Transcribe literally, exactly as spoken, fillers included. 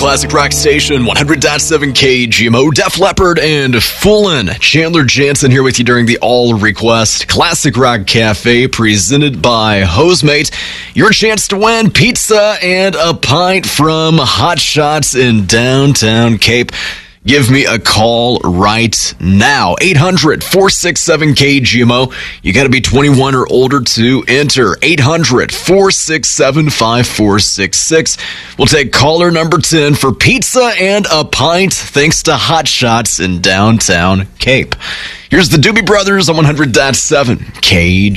Classic Rock Station, one hundred point seven K G M O, Def Leppard, and Foolin'. Chandler Jansen here with you during the All Request Classic Rock Cafe, presented by Hosemate. Your chance to win pizza and a pint from Hot Shots in downtown Cape. Give me a call right now. eight hundred, four six seven, K G M O. You got to be twenty-one or older to enter. eight hundred, four six seven, five four six six. We'll take caller number ten for pizza and a pint, thanks to Hot Shots in downtown Cape. Here's the Doobie Brothers on one hundred point seven K G M O.